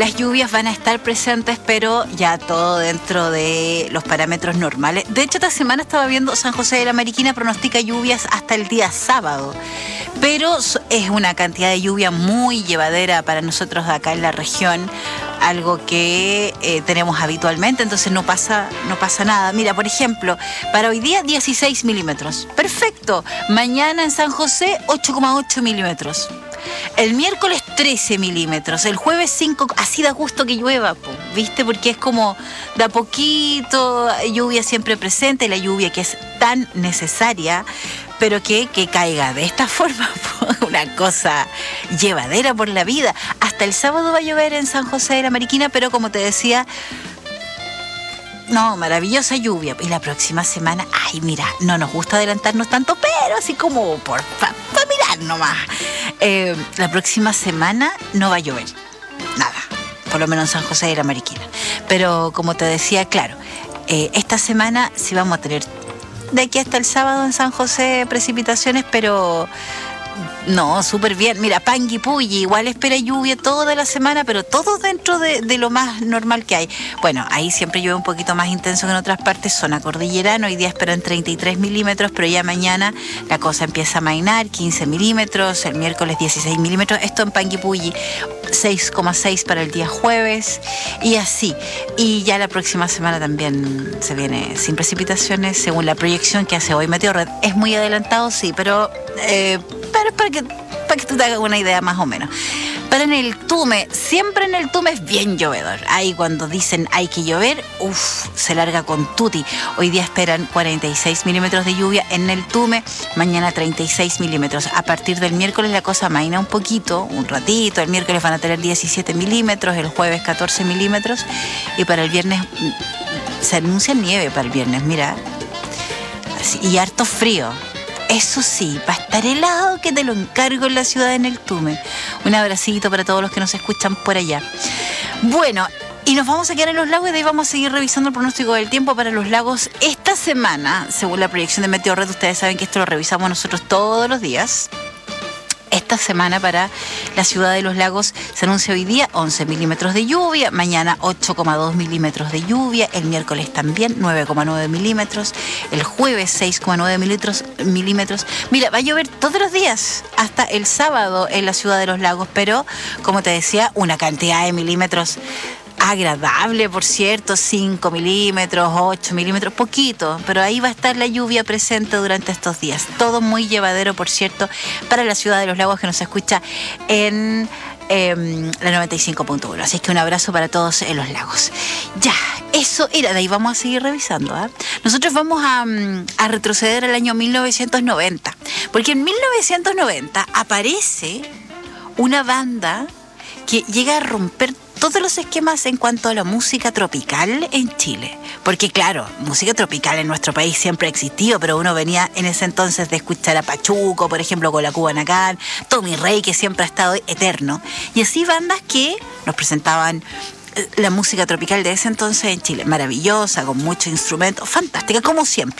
las lluvias van a estar presentes, pero ya todo dentro de los parámetros normales. De hecho, esta semana estaba viendo San José de la Mariquina pronostica lluvias hasta el día sábado, pero es una cantidad de lluvia muy llevadera para nosotros acá en la región, algo que tenemos habitualmente, entonces no pasa nada. Mira, por ejemplo, para hoy día 16 milímetros. Perfecto. Mañana en San José 8,8 milímetros. El miércoles 13 milímetros, el jueves 5, así da gusto que llueva, ¿viste? Porque es como de a poquito, lluvia siempre presente, la lluvia que es tan necesaria, pero que caiga de esta forma, una cosa llevadera por la vida. Hasta el sábado va a llover en San José de la Mariquina, pero como te decía, no, maravillosa lluvia. Y la próxima semana, ay, mira, no nos gusta adelantarnos tanto, pero así como para mirar nomás. La próxima semana no va a llover, nada, por lo menos en San José de la Mariquina. Pero como te decía, claro, esta semana sí vamos a tener de aquí hasta el sábado en San José precipitaciones, pero no, súper bien. Mira, Panguipulli igual espera lluvia toda la semana, pero todo dentro de lo más normal que hay. Bueno, ahí siempre llueve un poquito más intenso que en otras partes, zona cordillerana. Hoy día esperan 33 milímetros, pero ya mañana la cosa empieza a amainar, 15 milímetros, el miércoles 16 milímetros. Esto en Panguipulli, 6,6 para el día jueves, y así. Y ya la próxima semana también se viene sin precipitaciones, según la proyección que hace hoy Meteorred. Es muy adelantado, sí, pero para que tú te hagas una idea más o menos. Pero en el Tume, siempre en el Tume es bien llovedor. Ahí cuando dicen hay que llover, se larga con tuti. Hoy día esperan 46 milímetros de lluvia en el Tume, mañana 36 milímetros. A partir del miércoles la cosa amaina un poquito, un ratito. El miércoles van a tener 17 milímetros, el jueves 14 milímetros. Y para el viernes se anuncia nieve para el viernes, mira. Y harto frío. Eso sí, va a estar helado, que te lo encargo en la ciudad, en el Tume. Un abracito para todos los que nos escuchan por allá. Bueno, y nos vamos a quedar en los lagos y de ahí vamos a seguir revisando el pronóstico del tiempo para los lagos esta semana. Según la proyección de Meteorred, ustedes saben que esto lo revisamos nosotros todos los días. Esta semana para la ciudad de los lagos se anuncia hoy día 11 milímetros de lluvia, mañana 8,2 milímetros de lluvia, el miércoles también 9,9 milímetros, el jueves 6,9 milímetros. Mira, va a llover todos los días hasta el sábado en la ciudad de los lagos, pero como te decía, una cantidad de milímetros agradable, por cierto, 5 milímetros, 8 milímetros, poquito, pero ahí va a estar la lluvia presente durante estos días. Todo muy llevadero, por cierto, para la ciudad de los lagos que nos escucha en la 95.1. Así que un abrazo para todos en los lagos. Ya, eso era, de ahí vamos a seguir revisando, ¿eh? Nosotros vamos a retroceder al año 1990, porque en 1990 aparece una banda que llega a romper todos los esquemas en cuanto a la música tropical en Chile. Porque claro, música tropical en nuestro país siempre ha existido, pero uno venía en ese entonces de escuchar a Pachuco, por ejemplo, con la Cubanacán, Tommy Rey, que siempre ha estado eterno. Y así bandas que nos presentaban la música tropical de ese entonces en Chile. Maravillosa, con mucho instrumento, fantástica, como siempre.